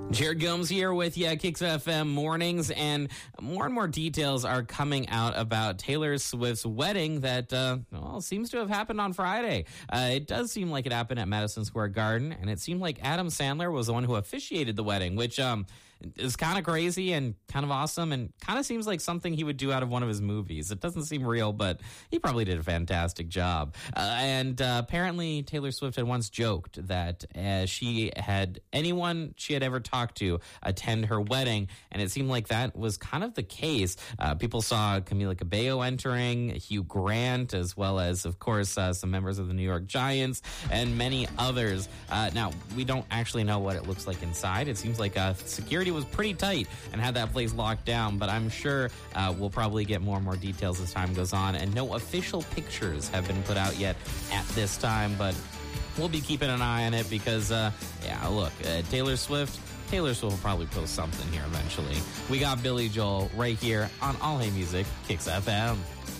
Jared Gomes here with you, Kicks FM Mornings, and more details are coming out about Taylor Swift's wedding that, seems to have happened on Friday. It does seem like it happened at Madison Square Garden, and it seemed like Adam Sandler was the one who officiated the wedding, which is kind of crazy and kind of awesome and kind of seems like something he would do out of one of his movies. It doesn't seem real, but he probably did a fantastic job. Apparently Taylor Swift had once joked that she had anyone she had ever talked to attend her wedding, and it seemed like that was kind of the case. People saw Camila Cabello entering, Hugh Grant, as well as, of course, some members of the New York Giants and many others. Now, we don't actually know what it looks like inside. It seems like security was pretty tight and had that place locked down, but I'm sure we'll probably get more and more details as time goes on, and no official pictures have been put out yet at this time, but we'll be keeping an eye on it because, Taylor Swift will probably post something here eventually. We got Billy Joel right here on All Hey Music, Kicks FM.